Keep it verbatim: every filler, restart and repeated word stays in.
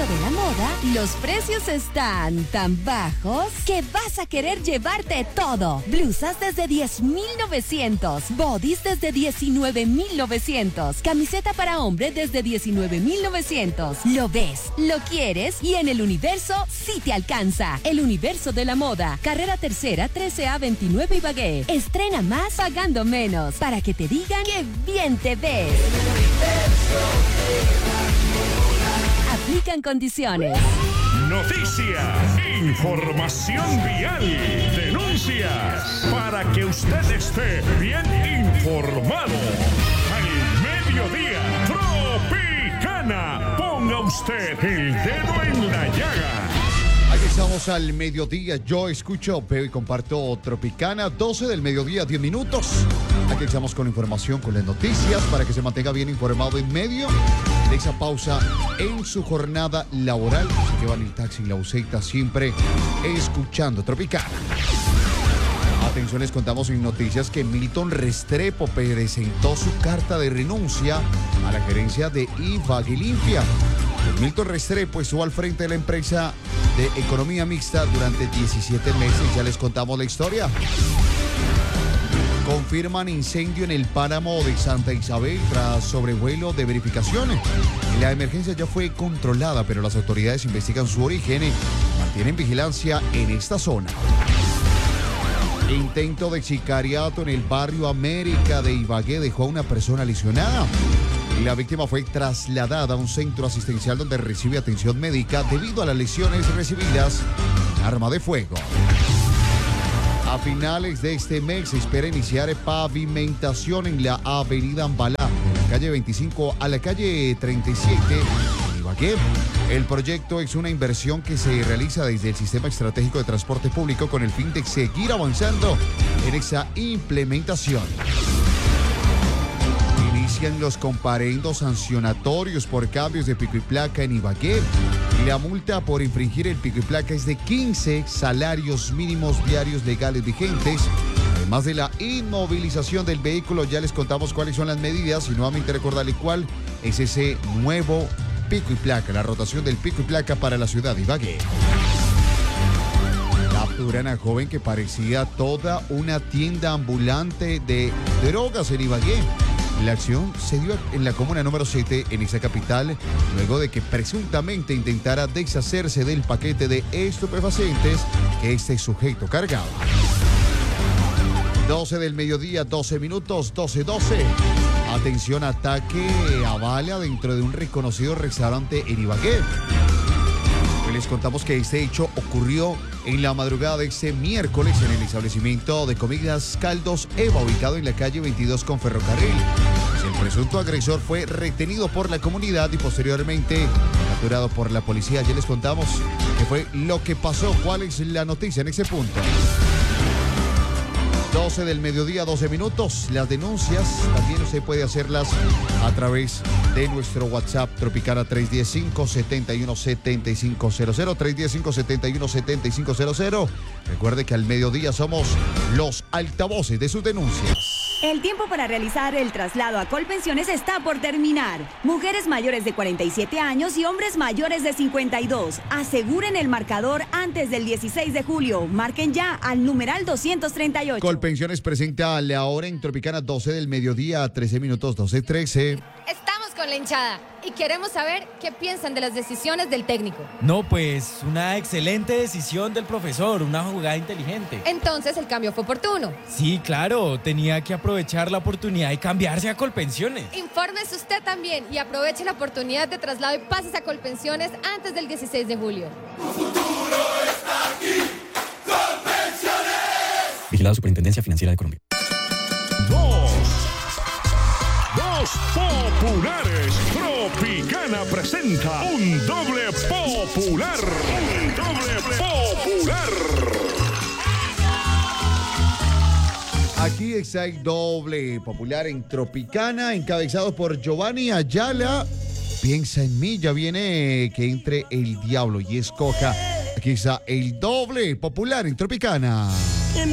de la moda, los precios están tan bajos que vas a querer llevarte todo. Blusas desde diez mil novecientos, bodies desde diecinueve mil novecientos, camiseta para hombre desde diecinueve mil novecientos. Lo ves, lo quieres y en el Universo sí te alcanza. El Universo de la moda, carrera tercera, trece A veintinueve Ibagué. Estrena más pagando menos para que te digan que bien te ves. Aplican condiciones. Noticias, información vial, denuncias, para que usted esté bien informado. Al mediodía, Tropicana, ponga usted el dedo en la llaga. Aquí estamos al mediodía, yo escucho, veo y comparto Tropicana, doce del mediodía, diez minutos. Aquí estamos con información, con las noticias, para que se mantenga bien informado en medio de esa pausa en su jornada laboral. Se llevan el taxi, la buseta, siempre escuchando Tropicana. Atención, les contamos en noticias que Milton Restrepo presentó su carta de renuncia a la gerencia de Ibagué Limpia. Milton Restrepo estuvo al frente de la empresa de economía mixta durante diecisiete meses. Ya les contamos la historia. Confirman incendio en el páramo de Santa Isabel tras sobrevuelo de verificaciones. La emergencia ya fue controlada, pero las autoridades investigan su origen y mantienen vigilancia en esta zona. Intento de sicariato en el barrio América de Ibagué dejó a una persona lesionada. La víctima fue trasladada a un centro asistencial donde recibe atención médica debido a las lesiones recibidas con arma de fuego. A finales de este mes se espera iniciar pavimentación en la avenida Ambalá, de la calle veinticinco a la calle treinta y siete en Ibagué. El proyecto es una inversión que se realiza desde el Sistema Estratégico de Transporte Público con el fin de seguir avanzando en esa implementación. Inician los comparendos sancionatorios por cambios de pico y placa en Ibagué. La multa por infringir el pico y placa es de quince salarios mínimos diarios legales vigentes. Además de la inmovilización del vehículo, ya les contamos cuáles son las medidas y nuevamente recordarle cuál es ese nuevo pico y placa, la rotación del pico y placa para la ciudad de Ibagué. Capturan a joven que parecía toda una tienda ambulante de drogas en Ibagué. La acción se dio en la comuna número siete, en esa capital, luego de que presuntamente intentara deshacerse del paquete de estupefacientes que este sujeto cargaba. doce del mediodía, doce minutos, doce doce. Atención, ataque a bala dentro de un reconocido restaurante en Ibagué. Les contamos que este hecho ocurrió en la madrugada de este miércoles en el establecimiento de comidas Caldos Eva, ubicado en la calle veintidós con Ferrocarril. El presunto agresor fue retenido por la comunidad y posteriormente capturado por la policía. Ya les contamos qué fue lo que pasó, cuál es la noticia en ese punto. doce del mediodía, doce minutos. Las denuncias también usted puede hacerlas a través de nuestro WhatsApp Tropicana tres uno cinco, siete uno siete cinco cero cero, tres uno cinco, siete uno siete cinco cero cero. Recuerde que al mediodía somos los altavoces de sus denuncias. El tiempo para realizar el traslado a Colpensiones está por terminar. Mujeres mayores de cuarenta y siete años y hombres mayores de cincuenta y dos. Aseguren el marcador antes del dieciséis de julio. Marquen ya al numeral doscientos treinta y ocho. Colpensiones presenta la hora en Tropicana, doce del mediodía, trece minutos, doce trece. Estamos con la hinchada y queremos saber qué piensan de las decisiones del técnico. No, pues una excelente decisión del profesor, una jugada inteligente. Entonces el cambio fue oportuno. Sí, claro, tenía que aprovechar la oportunidad y cambiarse a Colpensiones. Infórmese usted también y aproveche la oportunidad de traslado y pases a Colpensiones antes del dieciséis de julio. Tu futuro está aquí, Colpensiones. Vigilado Superintendencia Financiera de Colombia. Dos. Dos populares. Tropicana presenta un doble popular. Un doble popular. Aquí está el doble popular en Tropicana, encabezado por Giovanni Ayala. Piensa en mí, ya viene que entre el diablo y escoja. Aquí está el doble popular en Tropicana.